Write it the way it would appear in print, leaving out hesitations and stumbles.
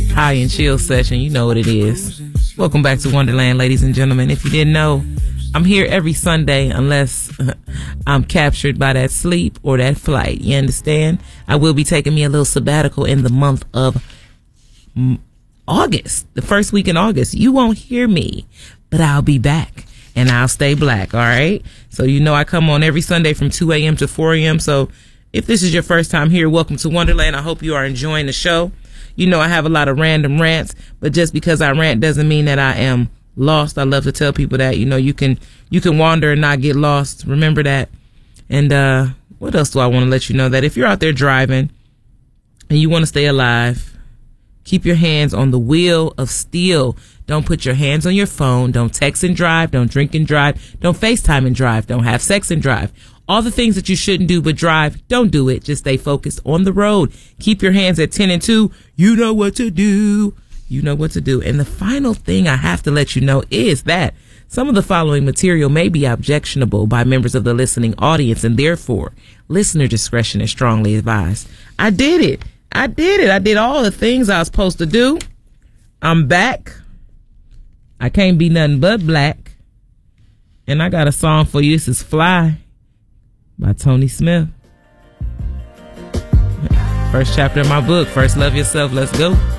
high and chill session. You know what it is. Welcome back to Wonderland, ladies and gentlemen. If you didn't know, I'm here every Sunday unless I'm captured by that sleep or that flight. You understand? I will be taking me a little sabbatical in the month of August, the first week in August. You won't hear me, but I'll be back and I'll stay black. All right. So, you know, I come on every Sunday from 2 a.m. to 4 a.m. So if this is your first time here, welcome to Wonderland. I hope you are enjoying the show. You know, I have a lot of random rants, but just because I rant doesn't mean that I am lost. I love to tell people that, you know, you can wander and not get lost. Remember that. And what else do I want to let you know? That if you're out there driving and you want to stay alive, keep your hands on the wheel of steel. Don't put your hands on your phone. Don't text and drive. Don't drink and drive. Don't FaceTime and drive. Don't have sex and drive. All the things that you shouldn't do but drive, don't do it. Just stay focused on the road. Keep your hands at 10 and 2. You know what to do. You know what to do. And the final thing I have to let you know is that some of the following material may be objectionable by members of the listening audience, and therefore listener discretion is strongly advised. I did it. I did all the things I was supposed to do. I'm back. I can't be nothing but black. And I got a song for you. This is Fly by Tony Smith. First chapter of my book, First Love Yourself. Let's go.